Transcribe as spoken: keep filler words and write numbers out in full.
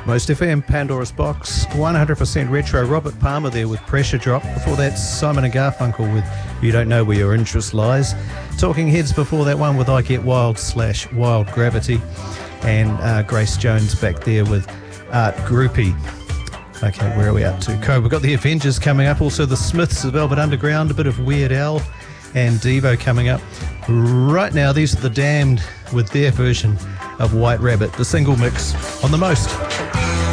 Most F M, Pandora's Box, one hundred percent retro. Robert Palmer there with Pressure Drop. Before that, Simon and Garfunkel with You Don't Know Where Your Interest Lies. Talking Heads before that one with I Get Wild slash Wild Gravity. And uh, Grace Jones back there with Art Groupie. Okay, where are we up to? Cool. We've got the Avengers coming up. Also the Smiths, the Velvet Underground, a bit of Weird Al and Devo coming up. Right now, these are the Damned with their version of White Rabbit, the single mix on The Most.